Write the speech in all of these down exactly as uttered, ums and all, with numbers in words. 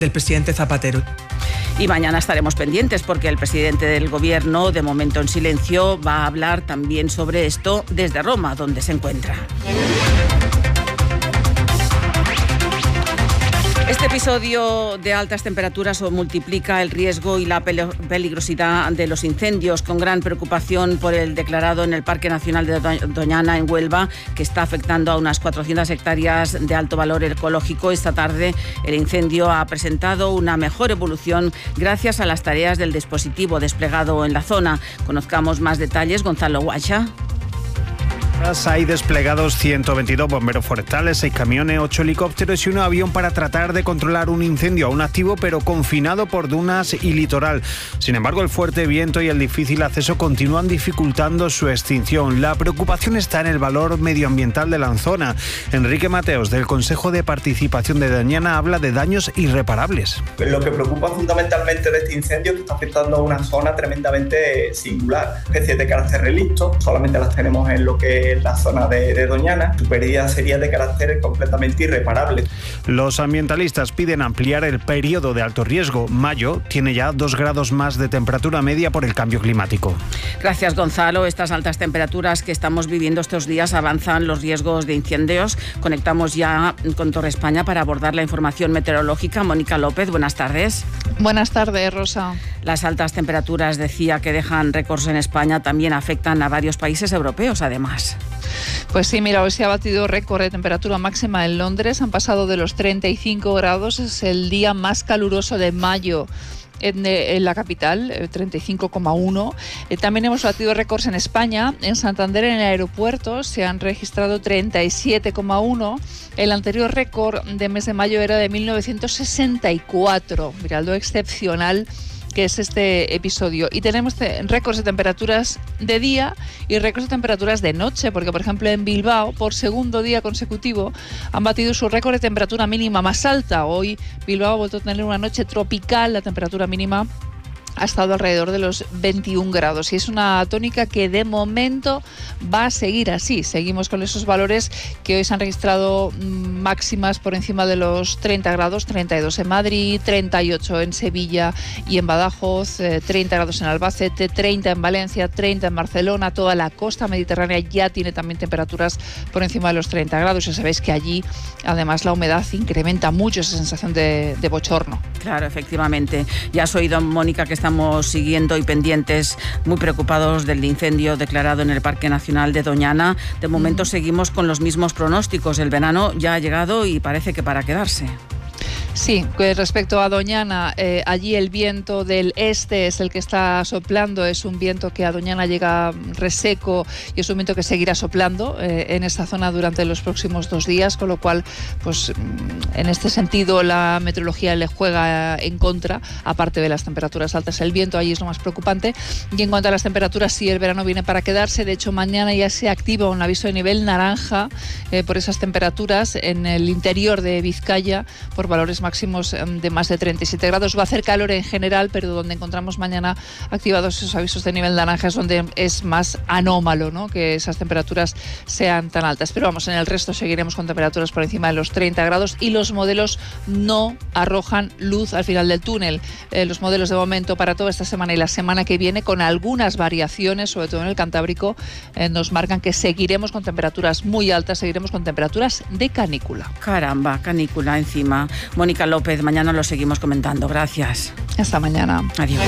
del presidente Zapatero. Y mañana estaremos pendientes porque el presidente del Gobierno, de momento en silencio, va a hablar también sobre esto desde Roma, donde se encuentra. Este episodio de altas temperaturas multiplica el riesgo y la peligrosidad de los incendios, con gran preocupación por el declarado en el Parque Nacional de Doñana, en Huelva, que está afectando a unas cuatrocientas hectáreas de alto valor ecológico. Esta tarde el incendio ha presentado una mejor evolución gracias a las tareas del dispositivo desplegado en la zona. Conozcamos más detalles. Gonzalo Guacha. Hay desplegados ciento veintidós bomberos forestales, seis camiones, ocho helicópteros y un avión para tratar de controlar un incendio aún activo pero confinado por dunas y litoral. Sin embargo, el fuerte viento y el difícil acceso continúan dificultando su extinción. La preocupación está en el valor medioambiental de la zona. Enrique Mateos, del Consejo de Participación de Doñana, habla de daños irreparables. Lo que preocupa fundamentalmente de este incendio es que está afectando a una zona tremendamente singular. Especies de carácter relicto, solamente las tenemos en lo que en la zona de, de Doñana. Su pérdida sería de carácter completamente irreparable. Los ambientalistas piden ampliar el periodo de alto riesgo. Mayo tiene ya dos grados más de temperatura media por el cambio climático. Gracias, Gonzalo. Estas altas temperaturas que estamos viviendo estos días avanzan los riesgos de incendios. Conectamos ya con Torre España para abordar la información meteorológica. Mónica López, buenas tardes. Buenas tardes, Rosa. Las altas temperaturas, decía, que dejan récords en España, también afectan a varios países europeos, además. Pues sí, mira, hoy se ha batido récord de temperatura máxima en Londres. Han pasado de los treinta y cinco grados. Es el día más caluroso de mayo en, en la capital, treinta y cinco coma uno. Eh, también hemos batido récords en España. En Santander, en el aeropuerto, se han registrado treinta y siete coma uno. El anterior récord de mes de mayo era de mil novecientos sesenta y cuatro. Mirad lo excepcional que es este episodio. Y tenemos récords de temperaturas de día y récords de temperaturas de noche, porque por ejemplo en Bilbao, por segundo día consecutivo, han batido su récord de temperatura mínima más alta. Hoy Bilbao ha vuelto a tener una noche tropical. La temperatura mínima ha estado alrededor de los veintiún grados y es una tónica que de momento va a seguir así. Seguimos con esos valores que hoy se han registrado máximas por encima de los treinta grados, treinta y dos en Madrid, treinta y ocho en Sevilla y en Badajoz, eh, treinta grados en Albacete, treinta en Valencia, treinta en Barcelona. Toda la costa mediterránea ya tiene también temperaturas por encima de los treinta grados. Ya sabéis que allí además la humedad incrementa mucho esa sensación de, de bochorno. Claro, efectivamente. Ya has oído, Mónica, que estamos siguiendo y pendientes, muy preocupados del incendio declarado en el Parque Nacional de Doñana. De momento mm. seguimos con los mismos pronósticos. El verano ya ha llegado y parece que para quedarse. Sí, respecto a Doñana, eh, allí el viento del este es el que está soplando, es un viento que a Doñana llega reseco y es un viento que seguirá soplando eh, en esta zona durante los próximos dos días, con lo cual, pues en este sentido la meteorología le juega en contra, aparte de las temperaturas altas. El viento allí es lo más preocupante. Y en cuanto a las temperaturas, sí, el verano viene para quedarse. De hecho, mañana ya se activa un aviso de nivel naranja eh, por esas temperaturas en el interior de Vizcaya, por valores máximos de más de treinta y siete grados. Va a hacer calor en general, pero donde encontramos mañana activados esos avisos de nivel naranja es donde es más anómalo, ¿no?, que esas temperaturas sean tan altas. Pero vamos, en el resto seguiremos con temperaturas por encima de los treinta grados y los modelos no arrojan luz al final del túnel. Eh, los modelos de momento para toda esta semana y la semana que viene, con algunas variaciones, sobre todo en el Cantábrico, eh, nos marcan que seguiremos con temperaturas muy altas, seguiremos con temperaturas de canícula. Caramba, canícula encima. Mónica López, mañana lo seguimos comentando. Gracias. Hasta mañana. Adiós.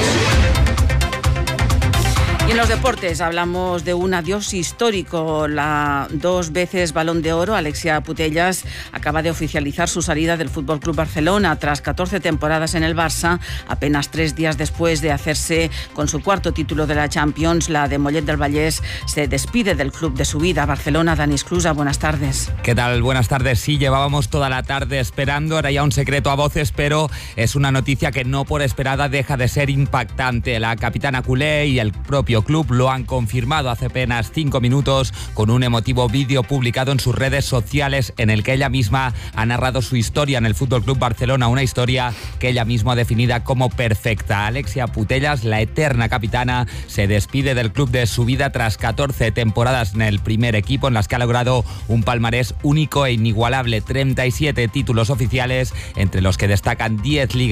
Y en los deportes hablamos de un adiós histórico. La dos veces Balón de Oro, Alexia Putellas, acaba de oficializar su salida del F C Barcelona. Tras catorce temporadas en el Barça, apenas tres días después de hacerse con su cuarto título de la Champions, la de Mollet del Vallès se despide del club de su vida. Barcelona, Dani Esclusa, buenas tardes. ¿Qué tal? Buenas tardes. Sí, llevábamos toda la tarde esperando, era ya un secreto a voces, pero es una noticia que no por esperada deja de ser impactante. La capitana culé y el propio Club lo han confirmado hace apenas cinco minutos con un emotivo vídeo publicado en sus redes sociales en el que ella misma ha narrado su historia en el F C Barcelona, una historia que ella misma ha definida como perfecta. Alexia Putellas, la eterna capitana, se despide del club de su vida tras catorce temporadas en el primer equipo, en las que ha logrado un palmarés único e inigualable, treinta y siete títulos oficiales, entre los que destacan diez ligas